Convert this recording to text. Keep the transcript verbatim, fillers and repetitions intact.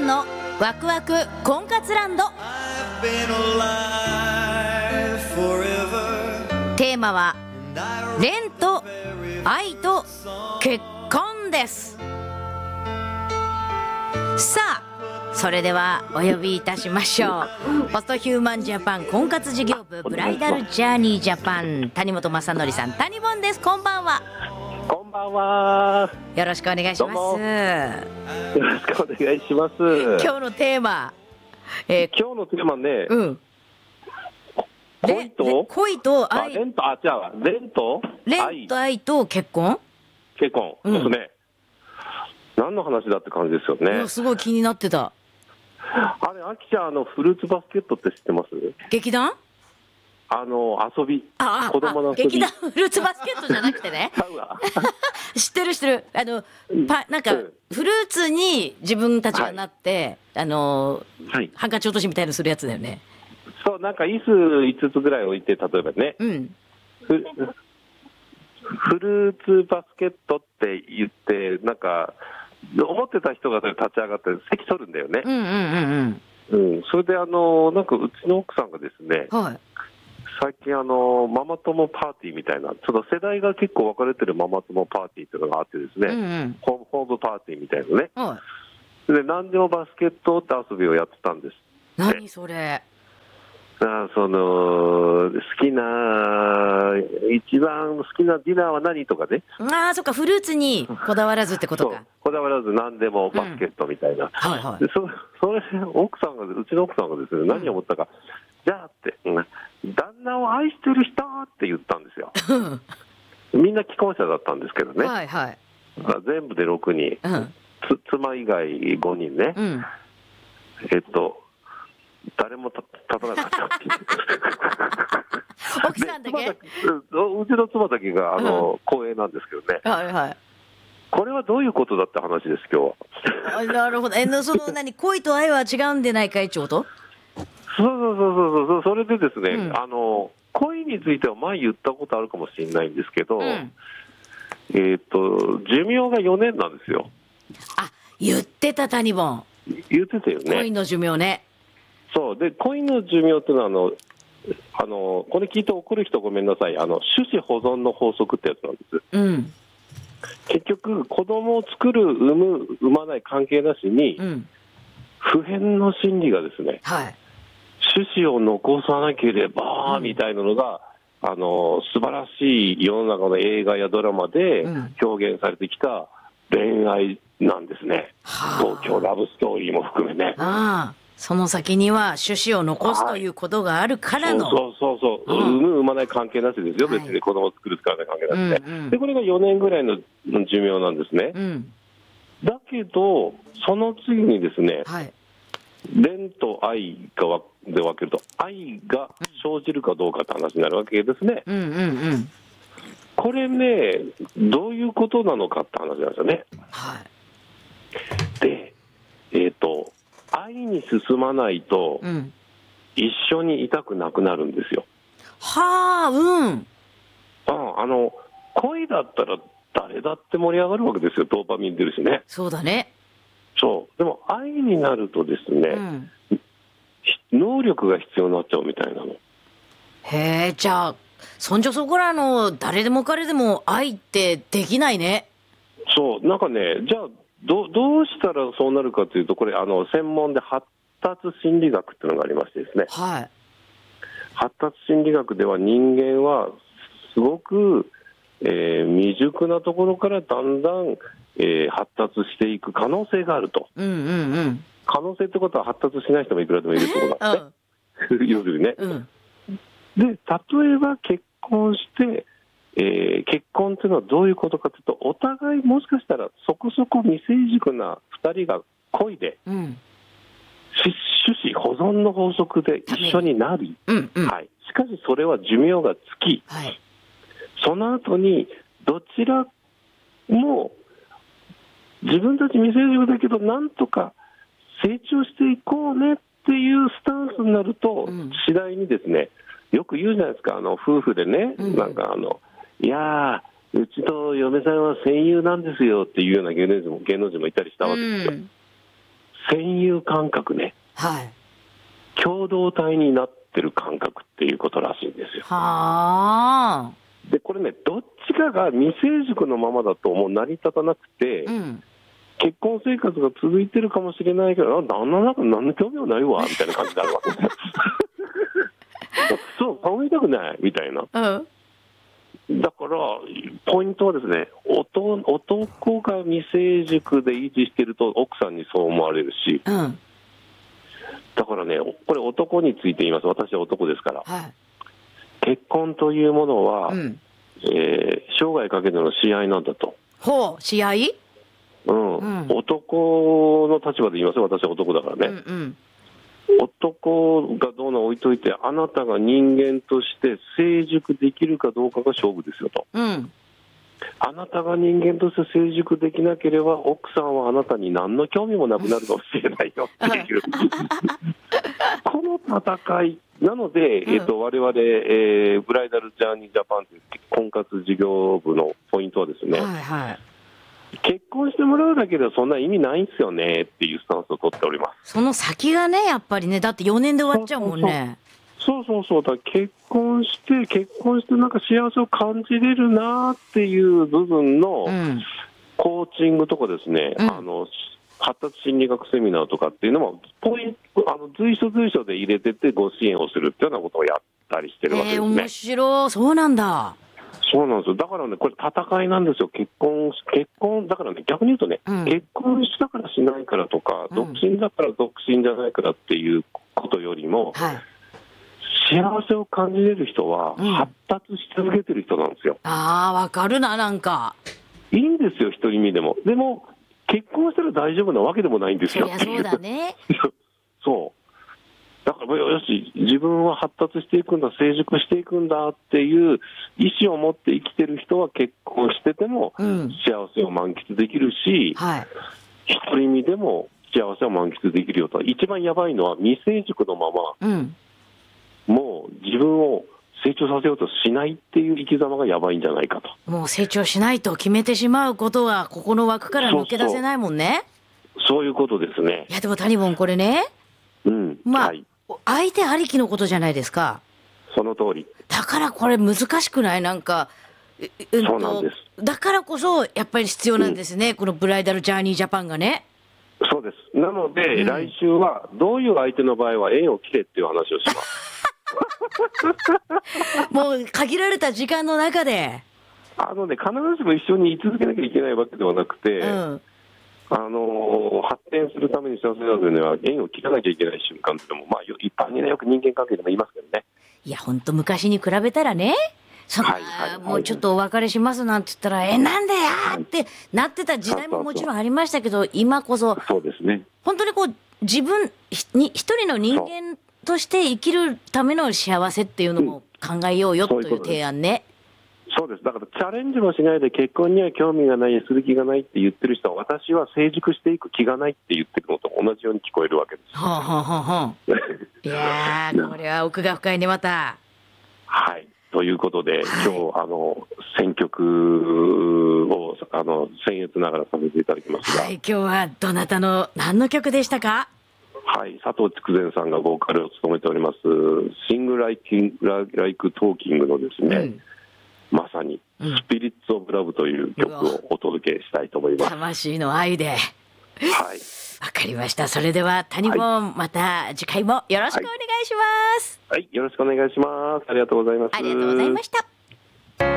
ンのワクワク婚活ランド。テーマは恋と愛と結婚です。さあ、それではお呼びいたしましょう。ホストヒューマンジャパン婚活事業部ブライダルジャーニージャパン、谷本正則さん、谷本です。こんばんは。 こんばんは。 よろしくお願いします。 よろしくお願いします。 今日のテーマ、 えー、今日のテーマね、 うん、 恋と恋と愛、 あ、恋とあ、違う、恋と恋と愛と結婚結婚ですね、うん、何の話だって感じですよね。 すごい気になってた。 あれ、あきちゃん、あのフルーツバスケットって知ってます？ 劇団、 あの遊び、 ああ、 子供の遊び、 劇団フルーツバスケットじゃなくてね知ってる知ってる。あのパなんか、うん、フルーツに自分たちがなって、はい、あの、はい、ハンカチ落としみたいなのするやつだよね。 そう、なんか椅子いつつぐらい置いて、例えばね、うん、フ, フルーツバスケットって言って、なんか思ってた人が立ち上がって席取るんだよね。うんうんうんうん、うん、それであのなんかうちの奥さんがですね、はい、最近あのママ友パーティーみたいな、ちょっと世代が結構分かれてるママ友パーティーというのがあってですね、うんうん、ホ, ホームパーティーみたいなね、はい、で何でもバスケットって遊びをやってたんです。 何それ？ あ、その好きな一番好きなディナーは何とかね。 ああ、そっか、フルーツにこだわらずってことか。 そうこだわらず何でもバスケットみたいな、うん、はいはい、で そ, それ奥さんがうちの奥さんがですね、何を思ったか、うん、じゃあって、うん、旦那を愛してる人って言ったんですよみんな既婚者だったんですけどね、はいはい、全部でろくにん、うん、つ妻以外ごにんね、うん、えっと誰も立たなかったっていう奥さんだけ、 うちの妻だけがあの、うん、光栄なんですけどね、はいはい、これはどういうことだって話です今日は。 あ、なるほど。えのその何恋と愛は違うんでないかいちょうど。 そうそうそうそうそう、それでですね、うん、あの恋については前言ったことあるかもしれないんですけど、うん、えー、っと寿命がよねんなんですよ。 あ、言ってた。谷本言ってたよね、 恋の寿命ね。 そうで、恋の寿命っていうのはあのあのこれ聞いて怒る人ごめんなさい、あの種子保存の法則ってやつなんです、うん、結局子供を作る産む産まない関係なしに、うん、普遍の心理がですね、はい、種子を残さなければ、うん、みたいなのがあの素晴らしい世の中の映画やドラマで表現されてきた恋愛なんですね、うん、東京ラブストーリーも含めね。ああ、 その先には種子を残すということがあるからの、 はい、そうそうそうそう、うん、産む産まない関係なしですよ、別に子供を作る作らない関係なしで、うんうん、でこれがよねんぐらいの寿命なんですね、うん、だけどその次にですね、はい、恋と愛がで分けると愛が生じるかどうかって話になるわけですね、うんうんうん、これね、どういうことなのかって話なんですよね、はい、でえっ、ー、と愛に進まないと、うん、一緒にいたくなくなるんですよ。 はあ、うん。 あ、あの恋だったら誰だって盛り上がるわけですよ。ドーパミン出るしね。 そうだね。 そう。でも愛になるとですね、うん、能力が必要になっちゃうみたいなの。 へえ、じゃあそんじょそこらの誰でも彼でも愛ってできないね。 そう、なんかね、じゃあど, どうしたらそうなるかというと、これあの専門で発達心理学っていうのがありましてですね、はい、発達心理学では人間はすごく、えー、未熟なところからだんだん、えー、発達していく可能性があると、うんうんうん、可能性ってことは発達しない人もいくらでもいるってことなんですね要するにね、うん、で例えば結婚してえー、結婚というのはどういうことかというと、お互いもしかしたらそこそこ未成熟なふたりが恋で、うん、種子保存の法則で一緒になり、うんうん、はい、しかしそれは寿命が尽き、はい、その後にどちらも自分たち未成熟だけどなんとか成長していこうねっていうスタンスになると、うん、次第にですね、よく言うじゃないですか、あの夫婦でね、うん、なんかあのいやーうちの嫁さんは戦友なんですよっていうような芸能人も芸能人もいたりしたわけですよ、うん、 戦友感覚ね、 はい、 共同体になってる感覚っていうことらしいんですよ。 はあ。 でこれね、どっちかが未成熟のままだともう成り立たなくて、 うん、 結婚生活が続いてるかもしれないけど、旦那なんか何の興味もないわみたいな感じになるわけですよ。そう顔見たくないみたいな、 うん、 だからポイントはですね、男が未成熟で維持してると奥さんにそう思われるし、 うん、 だからね、これ男について言います。私は男ですから、 はい、 結婚というものは、 うん、 えー、生涯かけての試合なんだと。 ほう、試合、 うんうん、 男の立場で言いますよ。私は男だからね、 うんうん、 男がどうの置いといて、あなたが人間として成熟できるかどうかが勝負ですよと、 うん、 あなたが人間として成熟できなければ奥さんはあなたに何の興味もなくなるかもしれないよっていうこの戦いなので、えーと、我々、えー、ブライダルジャーニージャパンという婚活事業部のポイントはですね、 はいはい、 結婚してもらうだけではそんな意味ないんですよねっていうスタンスを取っております。 その先がね、やっぱりね、だってよねんで終わっちゃうもんね。 そうそうそう、だから結婚して結婚してなんか幸せを感じれるなっていう部分のコーチングとかですね、うん、あの発達心理学セミナーとかっていうのもポイント、あの随所随所で入れててご支援をするっていうようなことをやったりしてるわけですね。 えー、面白い。そうなんだ。 そうなんですよ。だからね、これ戦いなんですよ。結婚結婚だからね、逆に言うとね、うん、結婚したからしないからとか、うん、独身だから独身じゃないからっていうことよりも、はい、幸せを感じれる人は発達し続けてる人なんですよ。 うん、ああ、わかるな。なんかいいんですよ、独り身でも。でも結婚したら大丈夫なわけでもないんですよ。 そりゃそうだね。 そうだからよし、自分は発達していくんだ、成熟していくんだっていう意思を持って生きてる人は結婚してても幸せを満喫できるし、うん、はい、独り身でも幸せを満喫できるよと。一番やばいのは未成熟のまま、うん、もう自分を成長させようとしないっていう生き様がやばいんじゃないかと。 もう成長しないと決めてしまうことはここの枠から抜け出せないもんね。 そうそう、そういうことですね。 いやでも谷本これね、うん、まあ、はい、相手ありきのことじゃないですか。 その通り。 だからこれ難しくない？なんか、うん、 そうなんです。 だからこそやっぱり必要なんですね、うん、このブライダルジャーニージャパンがね。 そうです。なので、うん、来週はどういう相手の場合は縁を切れっていう話をしますもう限られた時間の中であの、ね、必ずしも一緒に居続けなきゃいけないわけではなくて、うん、あの発展するために幸せになるには縁を切らなきゃいけない瞬間でも、まあ、一般に、ね、よく人間関係でも言いますけどね。 いや本当昔に比べたらね、そんな、はいはいはい、もうちょっとお別れしますなんて言ったら、えなんでやってなってた時代ももちろんありましたけど、今こそそうですね、 本当にこう自分に一人の人間として生きるための幸せっていうのも考えようよという提案ね。 そうです。だからチャレンジもしないで結婚には興味がない、する気がないって言ってる人は、私は成熟していく気がないって言ってるのと同じように聞こえるわけです。 はあはあはあ、いやーこれは奥が深いねまた。 はい、ということで、はい、今日あの選曲をあの僭越ながらさせていただきますが、 はい、今日はどなたの何の曲でしたか？ はい、佐藤筑前さんがボーカルを務めておりますシングライクライクトーキングのですね、うん、まさにスピリッツオブラブという曲をお届けしたいと思います。 魂の愛で。はい、わかりました。それでは谷本、はい、また次回もよろしくお願いします。 はい、はい、よろしくお願いします。ありがとうございます。 ありがとうございました。